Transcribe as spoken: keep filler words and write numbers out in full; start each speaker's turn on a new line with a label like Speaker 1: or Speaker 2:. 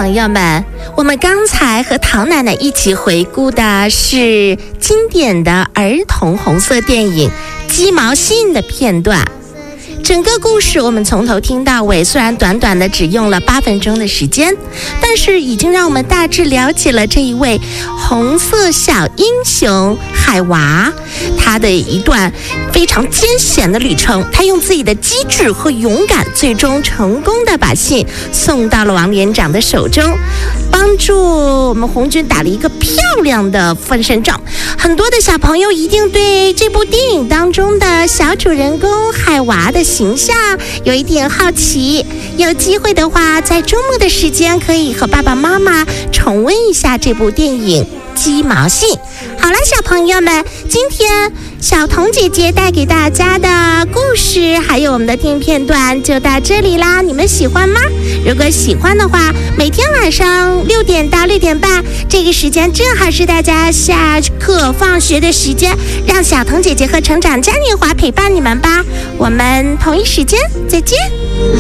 Speaker 1: 朋友们，我们刚才和唐奶奶一起回顾的是经典的儿童红色电影《鸡毛信》的片段。整个故事我们从头听到尾，虽然短短的只用了八分钟的时间，但是已经让我们大致了解了这一位红色小英雄海娃他的一段非常艰险的旅程。他用自己的机智和勇敢，最终成功的把信送到了王连长的手中，帮助我们红军打了一个漂亮的翻身仗。很多的小朋友一定对这部电影当中的小主人公海娃的形象有一点好奇，有机会的话在周末的时间可以和爸爸妈妈重温一下这部电影《鸡毛信》。好了，小朋友们，今天小彤姐姐带给大家的故事还有我们的电影片段就到这里啦，你们喜欢吗？如果喜欢的话，每天晚上六点到六点半这个时间正好是大家下课放学的时间，让小彤姐姐和成长嘉年华陪伴你们吧。我们同一时间再见。